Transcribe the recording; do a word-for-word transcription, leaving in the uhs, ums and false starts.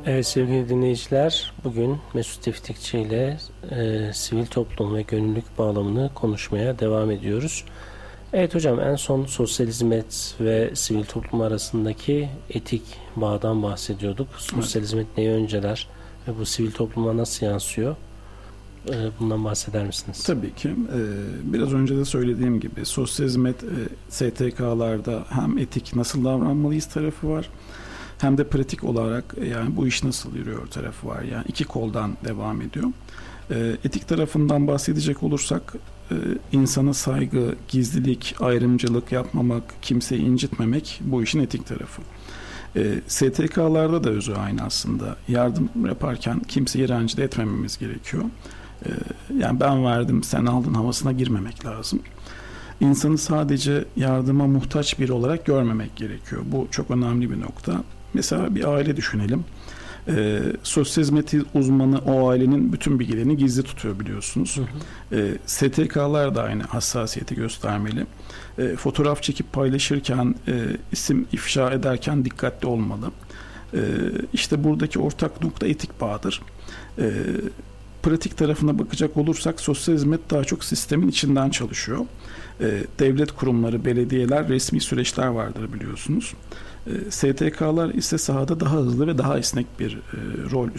Evet sevgili dinleyiciler, bugün Mesut Tiftikçi ile e, sivil toplum ve gönüllülük bağlamını konuşmaya devam ediyoruz. Evet hocam, en son sosyal hizmet ve sivil toplum arasındaki etik bağdan bahsediyorduk. Sosyal Evet. hizmet neyi önceler ve bu sivil topluma nasıl yansıyor? E, bundan bahseder misiniz? Tabii ki. Ee, biraz önce de söylediğim gibi sosyal hizmet e, S T K'larda hem etik nasıl davranmalıyız tarafı var, hem de pratik olarak e, yani bu iş nasıl yürüyor tarafı var. Yani iki koldan devam ediyor. Ee, etik tarafından bahsedecek olursak e, insana saygı, gizlilik, ayrımcılık yapmamak, kimseyi incitmemek bu işin etik tarafı. E, S T K'larda da özü aynı aslında. Yardım yaparken kimseyi rencide etmememiz gerekiyor. E, yani ben verdim, sen aldın havasına girmemek lazım. İnsanı sadece yardıma muhtaç biri olarak görmemek gerekiyor. Bu çok önemli bir nokta. Mesela bir aile düşünelim. E, sosyal hizmet uzmanı o ailenin bütün bilgilerini gizli tutuyor biliyorsunuz. Hı hı. E, S T K'lar da aynı hassasiyeti göstermeli. E, fotoğraf çekip paylaşırken, e, isim ifşa ederken dikkatli olmalı. E, işte buradaki ortak nokta etik bağdır. E, pratik tarafına bakacak olursak sosyal hizmet daha çok sistemin içinden çalışıyor. E, devlet kurumları, belediyeler, resmi süreçler vardır biliyorsunuz. E, S T K'lar ise sahada daha hızlı ve daha esnek bir e, rol